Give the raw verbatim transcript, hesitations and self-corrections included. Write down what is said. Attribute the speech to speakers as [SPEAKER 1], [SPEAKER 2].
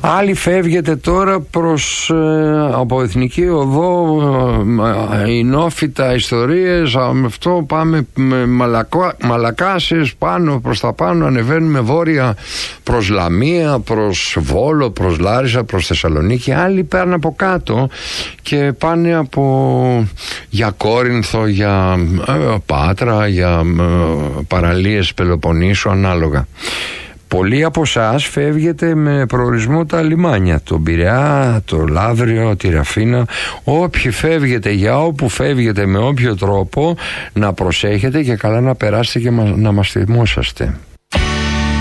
[SPEAKER 1] Άλλοι φεύγετε τώρα προς ε, από Εθνική Οδό, ε, οι νόφιτα ιστορίες, με αυτό πάμε με μαλακά, μαλακάσεις πάνω προς τα πάνω, ανεβαίνουμε βόρεια προς Λαμία, προς Βόλο, προς Λάρισα, προς Θεσσαλονίκη. Άλλοι παίρνουν από κάτω και πάνε από για Κόρινθο, για ε, Πάτρα, για ε, παραλίες Πελοποννήσου, ανάλογα. Πολλοί από εσάς φεύγετε με προορισμό τα λιμάνια, τον Πειραιά, το Λαύριο, τη Ραφίνα. Όποιοι φεύγετε, για όπου φεύγετε, με όποιο τρόπο, να προσέχετε και καλά να περάσετε και να μας θυμόσαστε.